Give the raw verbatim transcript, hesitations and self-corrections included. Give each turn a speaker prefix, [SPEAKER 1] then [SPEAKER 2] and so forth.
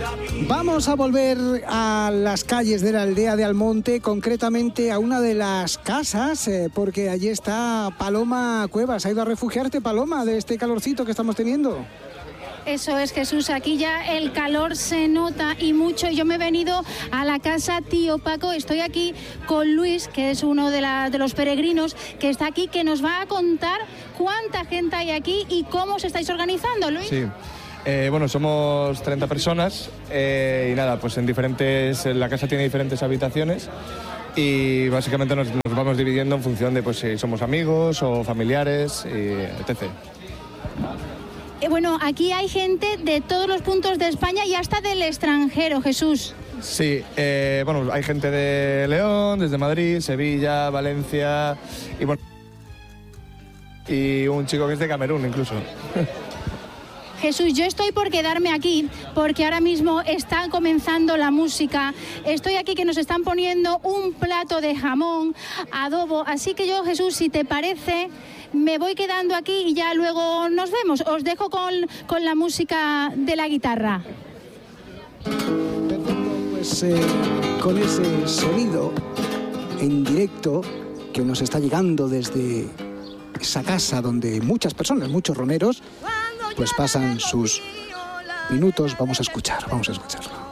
[SPEAKER 1] Vamos a volver a las calles de la aldea de Almonte, concretamente a una de las casas, eh, porque allí está Paloma Cuevas. ¿Ha ido a refugiarte, Paloma, de este calorcito que estamos teniendo?
[SPEAKER 2] Eso es, Jesús, aquí ya el calor se nota y mucho. Yo me he venido a la casa Tío Paco, estoy aquí con Luis, que es uno de, la, de los peregrinos que está aquí, que nos va a contar cuánta gente hay aquí y cómo os estáis organizando, Luis.
[SPEAKER 3] Sí. Eh, bueno, somos treinta personas eh, y nada, pues en diferentes, la casa tiene diferentes habitaciones y básicamente nos, nos vamos dividiendo en función de pues si somos amigos o familiares, y etcétera.
[SPEAKER 2] Eh, bueno, aquí hay gente de todos los puntos de España y hasta del extranjero, Jesús.
[SPEAKER 3] Sí, eh, bueno, hay gente de León, desde Madrid, Sevilla, Valencia y bueno, y un chico que es de Camerún incluso.
[SPEAKER 2] Jesús, yo estoy por quedarme aquí porque ahora mismo está comenzando la música. Estoy aquí que nos están poniendo un plato de jamón, adobo. Así que yo, Jesús, si te parece, me voy quedando aquí y ya luego nos vemos. Os dejo con, con la música de la guitarra.
[SPEAKER 1] Perfecto, pues eh, con ese sonido en directo que nos está llegando desde esa casa donde muchas personas, muchos romeros, pues pasan sus minutos. Vamos a escuchar, vamos a escucharlo.